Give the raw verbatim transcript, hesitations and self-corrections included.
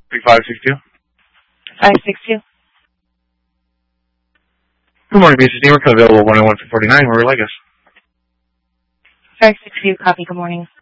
three five six two. five six two. Good morning, B C Steamer. Available one oh one to forty-nine. Where would you like us? five six two, copy. Good morning.